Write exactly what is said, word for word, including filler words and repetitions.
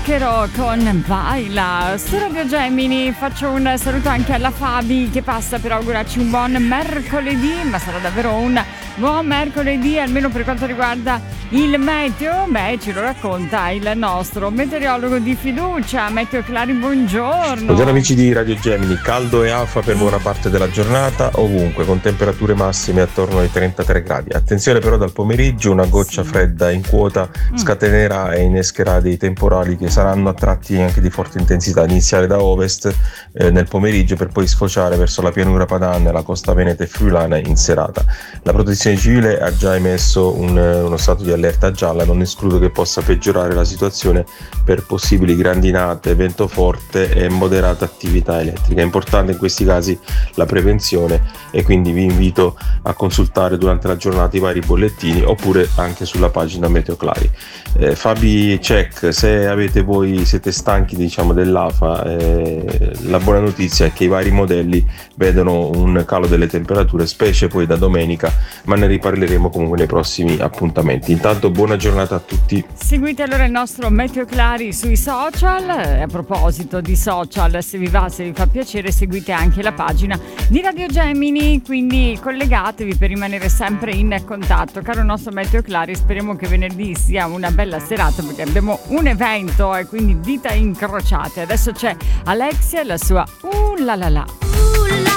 Zucchero con Baila su Radio Gemini. Faccio un saluto anche alla Fabi che passa per augurarci un buon mercoledì, ma sarà davvero un buon mercoledì almeno per quanto riguarda il meteo. Beh, ce lo racconta il nostro meteorologo di fiducia, Meteo Clari. Buongiorno. Buongiorno amici di Radio Gemini. Caldo e afa per buona parte della giornata ovunque, con temperature massime attorno ai trentatré gradi. Attenzione però dal pomeriggio, una goccia sì. fredda in quota scatenerà e innescherà dei temporali che saranno a tratti anche di forte intensità, iniziare da ovest eh, nel pomeriggio per poi sfociare verso la pianura padana e la costa veneta e friulana in serata. La protezione civile ha già emesso un, uno stato di allerta gialla, non escludo che possa peggiorare la situazione per possibili grandinate, vento forte e moderata attività elettrica. È importante in questi casi la prevenzione e quindi vi invito a consultare durante la giornata i vari bollettini oppure anche sulla pagina Meteo Clari. Eh, Fabi Check, se avete voi siete stanchi diciamo dell'afa, eh, la buona notizia è che i vari modelli vedono un calo delle temperature, specie poi da domenica, ma ne riparleremo comunque nei prossimi appuntamenti. Intanto buona giornata a tutti. Seguite allora il nostro Meteo Clari sui social. A proposito di social, se vi va, se vi fa piacere, seguite anche la pagina di Radio Gemini, quindi collegatevi per rimanere sempre in contatto. Caro nostro Meteo Clari, speriamo che venerdì sia una bella serata perché abbiamo un evento e quindi dita incrociate. Adesso c'è Alexia e la sua Uh la la la.